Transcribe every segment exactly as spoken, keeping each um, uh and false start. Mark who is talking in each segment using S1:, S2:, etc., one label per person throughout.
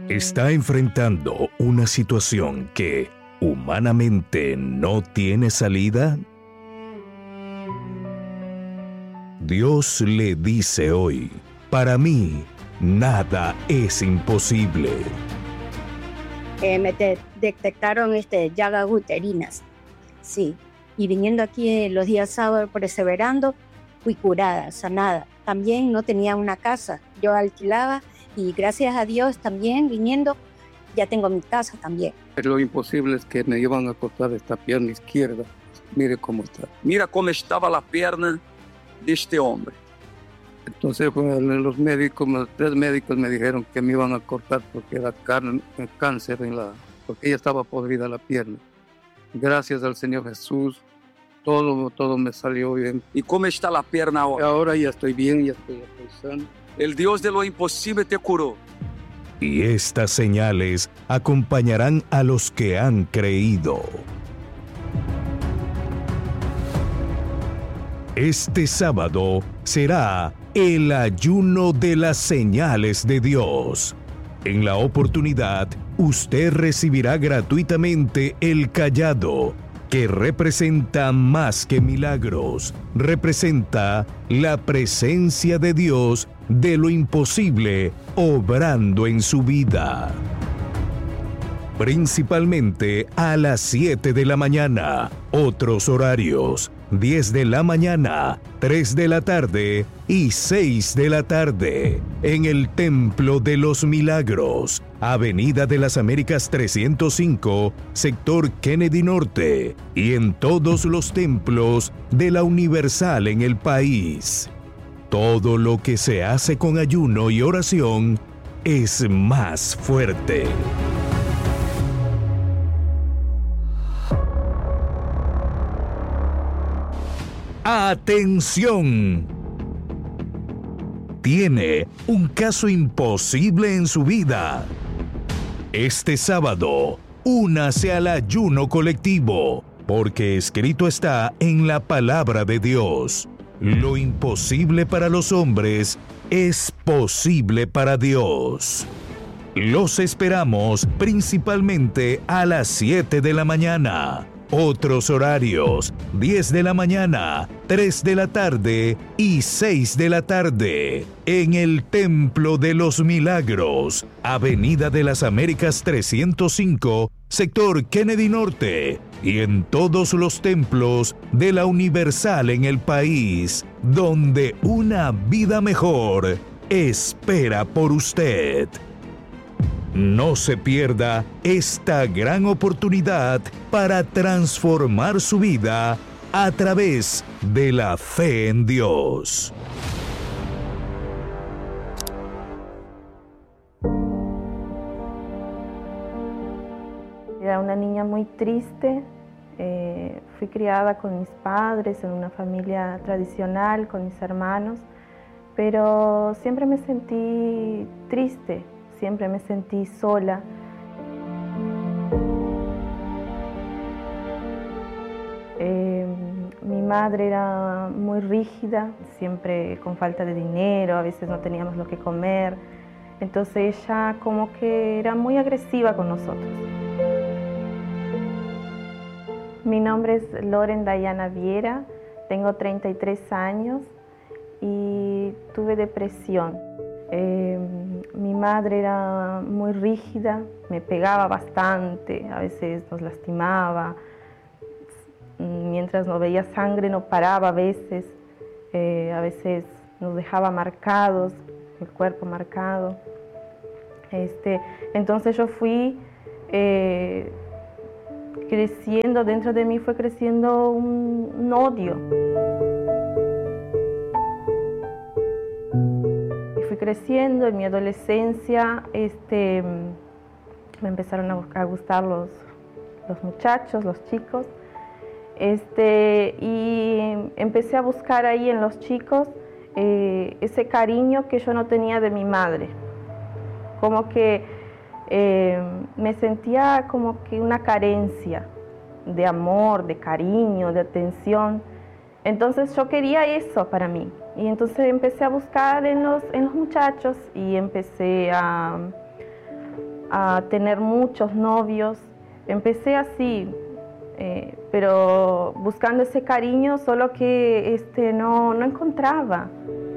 S1: ¿Está enfrentando una situación que humanamente no tiene salida? Dios le dice hoy, para mí, nada es imposible.
S2: Eh, me de- detectaron este, llagas uterinas, sí. Y viniendo aquí eh, los días sábados perseverando, fui curada, sanada. También no tenía una casa, yo alquilaba y gracias a Dios también viniendo, ya tengo mi casa también.
S3: Lo imposible es que me iban a cortar esta pierna izquierda. Mire cómo está.
S4: Mira cómo estaba la pierna de este hombre.
S3: Entonces bueno, los médicos, los tres médicos me dijeron que me iban a cortar porque era car- cáncer en la, porque ella estaba podrida la pierna. Gracias al Señor Jesús, todo, todo me salió bien.
S4: ¿Y cómo está la pierna ahora?
S3: Ahora ya estoy bien, ya estoy, ya estoy sano.
S4: El Dios de lo imposible te curó.
S1: Y estas señales acompañarán a los que han creído. Este sábado será el ayuno de las señales de Dios. En la oportunidad, usted recibirá gratuitamente el cayado, que representa más que milagros, representa la presencia de Dios de lo imposible obrando en su vida. Principalmente a las siete de la mañana, otros horarios, diez de la mañana, tres de la tarde y seis de la tarde, en el Templo de los Milagros, Avenida de las Américas trescientos cinco, sector Kennedy Norte, y en todos los templos de la Universal en el país. Todo lo que se hace con ayuno y oración es más fuerte. ¡Atención! Tiene un caso imposible en su vida. Este sábado, únase al ayuno colectivo, porque escrito está en la palabra de Dios. Lo imposible para los hombres es posible para Dios. Los esperamos principalmente a las siete de la mañana. Otros horarios, diez de la mañana, tres de la tarde y seis de la tarde, en el Templo de los Milagros, Avenida de las Américas trescientos cinco, sector Kennedy Norte, y en todos los templos de la Universal en el país, donde una vida mejor espera por usted. No se pierda esta gran oportunidad para transformar su vida a través de la fe en Dios.
S5: Era una niña muy triste. Eh, fui criada con mis padres en una familia tradicional, con mis hermanos, pero siempre me sentí triste. Siempre me sentí sola. Eh, mi madre era muy rígida, siempre con falta de dinero, a veces no teníamos lo que comer. Entonces ella como que era muy agresiva con nosotros. Mi nombre es Loren Dayana Viera, tengo treinta y tres años y tuve depresión. Eh, mi madre era muy rígida, me pegaba bastante, a veces nos lastimaba, mientras no veía sangre no paraba a veces, eh, a veces nos dejaba marcados, el cuerpo marcado. Este, entonces yo fui eh, creciendo, dentro de mí fue creciendo un, un odio. Creciendo en mi adolescencia, este, me empezaron a, a gustar los, los muchachos, los chicos, este, y empecé a buscar ahí en los chicos eh, ese cariño que yo no tenía de mi madre. Como que eh, me sentía como que una carencia de amor, de cariño, de atención. Entonces yo quería eso para mí. Y entonces empecé a buscar en los, en los muchachos y empecé a, a tener muchos novios. Empecé así, eh, pero buscando ese cariño, solo que este, no, no encontraba.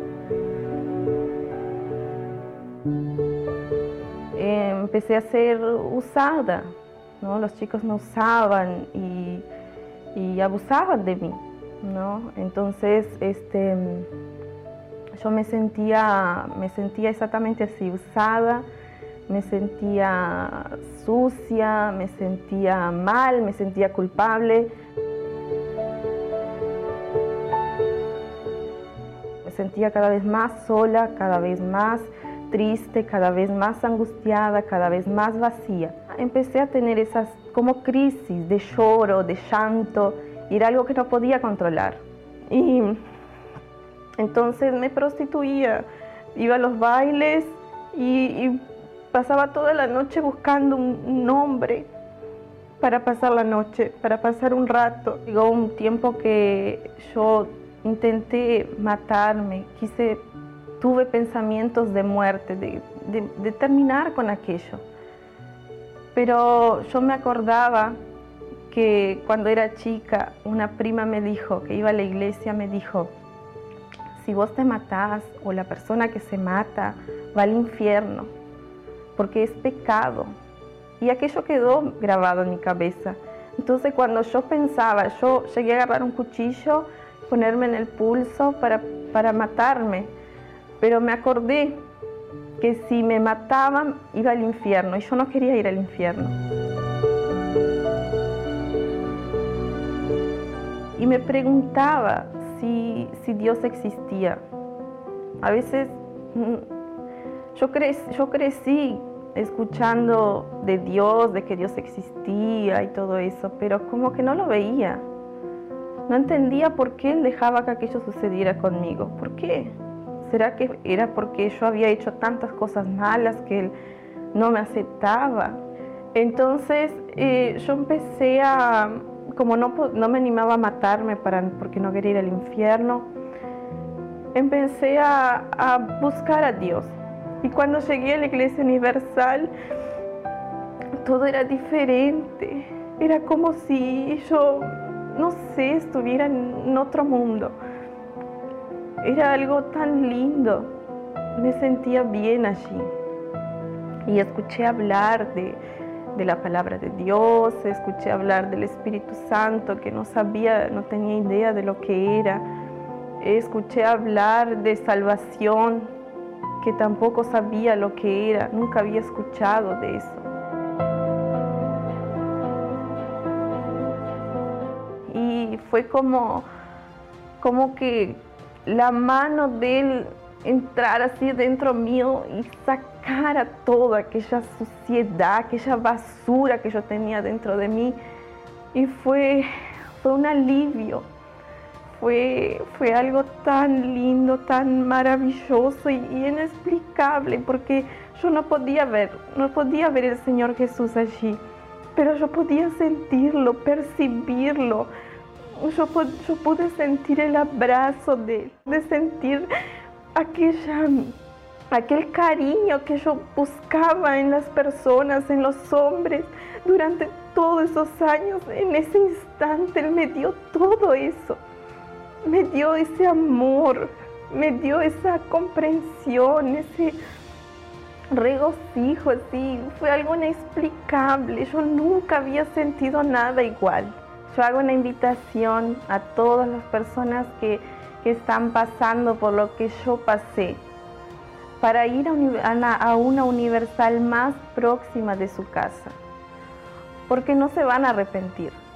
S5: Eh, empecé a ser usada, ¿no? Los chicos me usaban y, y abusaban de mí, ¿no? Entonces, este, yo me sentía, me sentía exactamente así, usada, me sentía sucia, me sentía mal, me sentía culpable. Me sentía cada vez más sola, cada vez más triste, cada vez más angustiada, cada vez más vacía. Empecé a tener esas como crisis de lloro, de llanto, y era algo que no podía controlar. Y entonces me prostituía, iba a los bailes y, y pasaba toda la noche buscando un, un hombre para pasar la noche, para pasar un rato. Llegó un tiempo que yo intenté matarme, quise, tuve pensamientos de muerte, de, de, de terminar con aquello. Pero yo me acordaba que cuando era chica, una prima me dijo, que iba a la iglesia, me dijo, si vos te matás o la persona que se mata va al infierno, porque es pecado. Y aquello quedó grabado en mi cabeza. Entonces cuando yo pensaba, yo llegué a agarrar un cuchillo, ponerme en el pulso para, para matarme, pero me acordé que si me mataban iba al infierno y yo no quería ir al infierno. Y me preguntaba si, si Dios existía. A veces yo, cre yo crecí escuchando de Dios, de que Dios existía y todo eso, pero como que no lo veía. No entendía por qué Él dejaba que aquello sucediera conmigo. ¿Por qué? ¿Será que era porque yo había hecho tantas cosas malas que Él no me aceptaba? Entonces eh, yo empecé a, como no, no me animaba a matarme para, porque no quería ir al infierno, empecé a, a buscar a Dios. Y cuando llegué a la Iglesia Universal, todo era diferente. Era como si yo, no sé, estuviera en otro mundo. Era algo tan lindo. Me sentía bien allí. Y escuché hablar de, de la palabra de Dios, escuché hablar del Espíritu Santo, que no sabía, no tenía idea de lo que era. Escuché hablar de salvación, que tampoco sabía lo que era, nunca había escuchado de eso. Y fue como, como que la mano de Él entrar así dentro mío y sacara toda aquella suciedad, aquella basura que yo tenía dentro de mí. Y fue, fue un alivio. Fue, fue algo tan lindo, tan maravilloso y, y inexplicable, porque yo no podía ver, no podía ver el Señor Jesús allí, pero yo podía sentirlo, percibirlo. Yo, yo pude sentir el abrazo de Él, de sentir aquella, aquel cariño que yo buscaba en las personas, en los hombres, durante todos esos años. En ese instante Él me dio todo eso. Me dio ese amor, me dio esa comprensión, ese regocijo, así. Fue algo inexplicable. Yo nunca había sentido nada igual. Yo hago una invitación a todas las personas que, que están pasando por lo que yo pasé, para ir a una, a una universal más próxima de su casa, porque no se van a arrepentir.